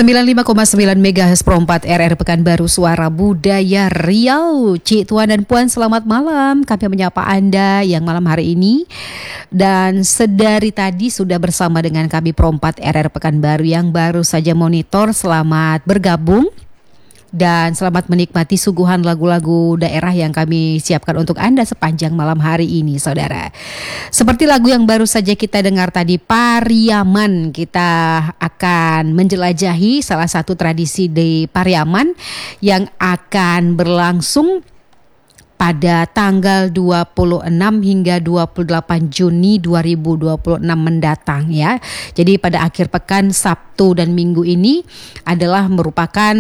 95,9 MHz Pro 4 RR Pekanbaru Suara Budaya Riau. Cik, Tuan dan Puan, selamat malam. Kami menyapa Anda yang malam hari ini. Dan sedari tadi sudah bersama dengan kami Pro 4 RR Pekanbaru yang baru saja monitor. Selamat bergabung. Dan selamat menikmati suguhan lagu-lagu daerah yang kami siapkan untuk Anda sepanjang malam hari ini, saudara. Seperti lagu yang baru saja kita dengar tadi, Pariaman. Kita akan menjelajahi salah satu tradisi di Pariaman yang akan berlangsung pada tanggal 26 hingga 28 Juni 2026 mendatang ya. Jadi pada akhir pekan Sabtu dan Minggu ini adalah merupakan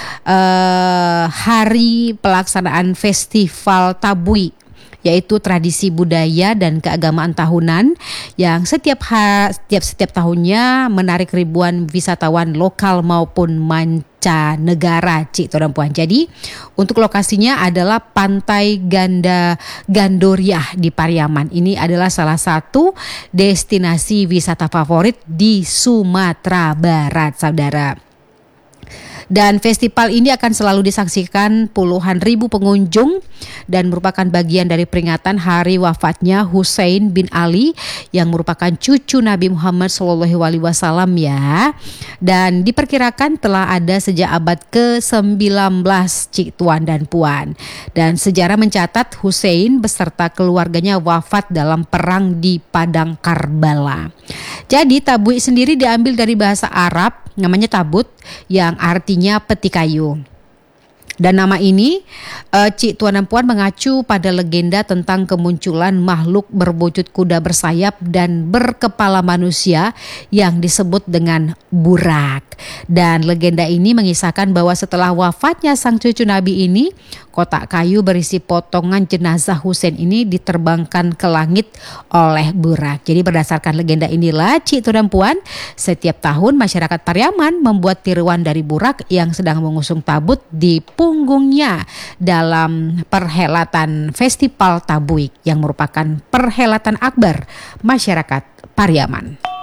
hari pelaksanaan Festival Tabui, yaitu tradisi budaya dan keagamaan tahunan yang setiap tahunnya menarik ribuan wisatawan lokal maupun mancanegara, Cik Tuan Puan. Jadi untuk lokasinya adalah Pantai Gandoriah di Pariaman. Ini adalah salah satu destinasi wisata favorit di Sumatera Barat, saudara. Dan festival ini akan selalu disaksikan puluhan ribu pengunjung dan merupakan bagian dari peringatan hari wafatnya Husain bin Ali yang merupakan cucu Nabi Muhammad SAW ya. Dan diperkirakan telah ada sejak abad ke-19, Cik Tuan dan Puan. Dan sejarah mencatat Husain beserta keluarganya wafat dalam perang di Padang Karbala. Jadi tabui sendiri diambil dari bahasa Arab, namanya tabut, yang artinya peti kayu. Dan nama ini Cik Tuan dan Puan mengacu pada legenda tentang kemunculan makhluk berwujud kuda bersayap dan berkepala manusia yang disebut dengan burak. Dan legenda ini mengisahkan bahwa setelah wafatnya sang cucu Nabi ini, kotak kayu berisi potongan jenazah Husain ini diterbangkan ke langit oleh burak. Jadi berdasarkan legenda inilah, Cik Tuan dan Puan, setiap tahun masyarakat Pariaman membuat tiruan dari burak yang sedang mengusung tabut di punggungnya dalam perhelatan Festival Tabuik yang merupakan perhelatan akbar masyarakat Pariaman.